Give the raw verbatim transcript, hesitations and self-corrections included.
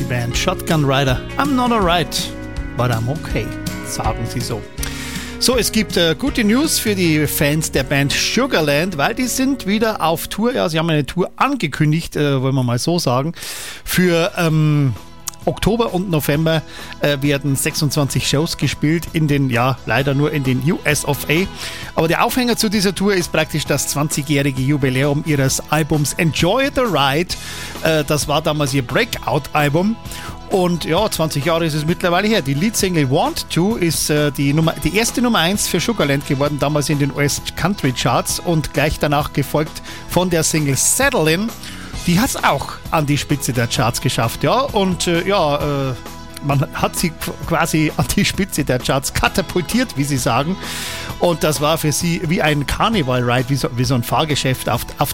Band Shotgun Rider. I'm not alright, but I'm okay, sagen sie so. So, es gibt äh, gute News für die Fans der Band Sugarland, weil die sind wieder auf Tour. Ja, sie haben eine Tour angekündigt, äh, wollen wir mal so sagen. Für ähm, Oktober und November äh, werden sechsundzwanzig Shows gespielt, in den, ja, leider nur in den U S of A. Aber der Aufhänger zu dieser Tour ist praktisch das zwanzigjährige Jubiläum ihres Albums Enjoy the Ride. Äh, das war damals ihr Breakout-Album. Und ja, zwanzig Jahre ist es mittlerweile her. Die Leadsingle Want To ist äh, die, Nummer, die erste Nummer eins für Sugarland geworden, damals in den U S Country Charts und gleich danach gefolgt von der Single Settle In. Die hat es auch an die Spitze der Charts geschafft, ja. Und äh, ja, äh, man hat sie quasi an die Spitze der Charts katapultiert, wie sie sagen. Und das war für sie wie ein Carnival-Ride, wie so, wie so ein Fahrgeschäft auf, auf